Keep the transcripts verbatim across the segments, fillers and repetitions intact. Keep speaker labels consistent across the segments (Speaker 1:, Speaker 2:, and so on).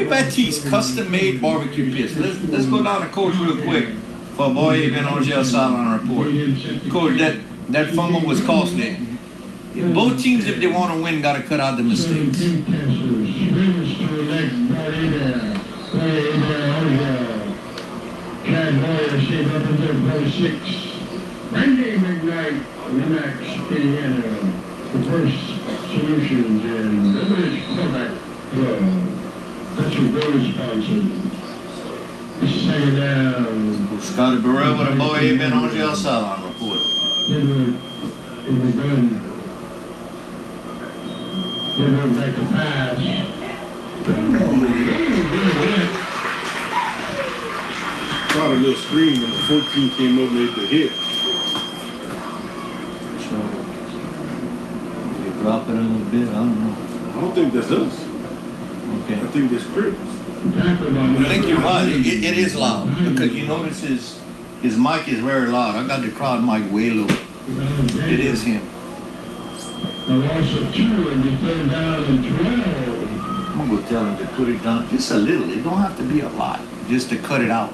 Speaker 1: Baptiste custom-made barbecue pits. Let's let's go down to coach real quick for Boy Eben on Jail Sideline report. Coach, that that fumble was costly. Both teams, if they want to win, got to cut out the mistakes.
Speaker 2: Randy McKnight, Lenox, Indiana, the first solutions in the village quarterback club. That's your goal sponsor. Second down.
Speaker 1: Scotty Burrell with a Boy Eben on Jail Sideline report.
Speaker 2: It was done. They went back to pass.
Speaker 3: Caught a little screen and the fourteen came over and hit the hit.
Speaker 1: They drop it a little bit. I don't know.
Speaker 3: I don't think that's us.
Speaker 1: Okay.
Speaker 3: I think that's Crips.
Speaker 1: I think you're right. It, it, it is loud because you notice his his mic is very loud. I got the crowd mic way low. It is him.
Speaker 2: A loss of two and you third down and twelve.
Speaker 1: I'm gonna tell him to put it down just a little. It don't have to be a lot, just to cut it out.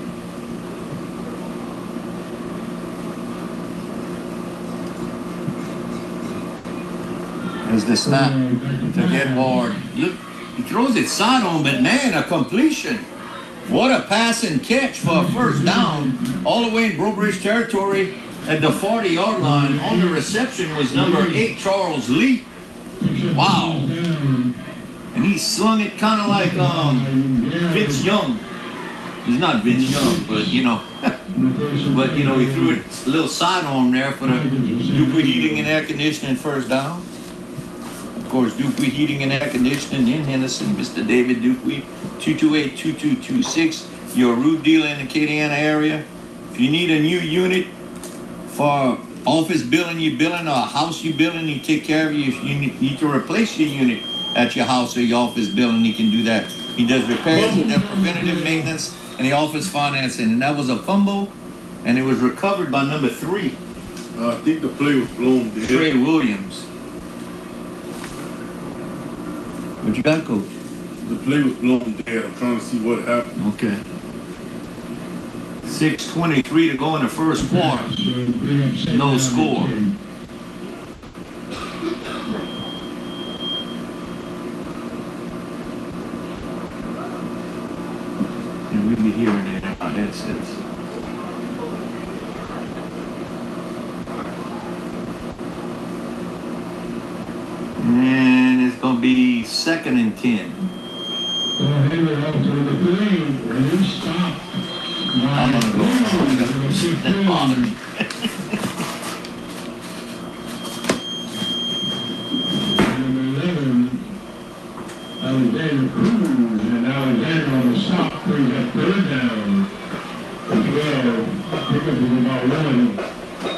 Speaker 1: There's the snap to Edward. Look, he throws it side on, but man, a completion. What a pass and catch for a first down, all the way in Breaux Bridge territory at the forty-yard line. On the reception was number eight, Charles Lee. Wow. And he slung it kind of like um, Vince Young. He's not Vince Young, but you know. But you know, he threw it a little side on there for the Dupuy Heating and Air Conditioning first down. Of course, Dupuy Heating and Air Conditioning in Henderson, Mister David Dupuy, two two eight, two two two six. Your roof dealer in the Acadiana area. If you need a new unit for office building you building or a house you building, you take care of you. If you need to replace your unit at your house or your office building, he can do that. He does repairs and preventative maintenance and the office financing. And that was a fumble, and it was recovered by number three.
Speaker 3: Uh, I think the play was blown dead.
Speaker 1: Trey Williams. What you got, Coach?
Speaker 3: The play was blown dead. I'm trying to see what happened.
Speaker 1: Okay. six twenty-three to go in the first quarter. No score. And we'll be hearing it in our headsets. And it's going to be second and ten.
Speaker 2: Well, he went out to the plane and he stopped.
Speaker 1: I'm going to go. That bothered me.
Speaker 2: Number eleven, Alexander Cruz, and Alexander on the stop brings up third down. twelve, pickup is about one.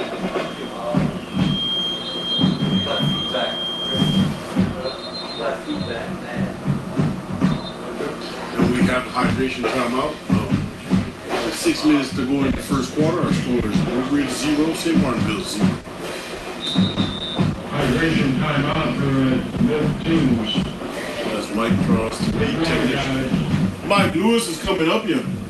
Speaker 3: And we have hydration timeout. Um, with six minutes to go in the first quarter. Our score is Breaux Bridge zero, Saint Martinville zero.
Speaker 2: Hydration timeout for uh, both teams.
Speaker 3: That's Mike Cross, the lead technician. Mike Lewis is coming up here.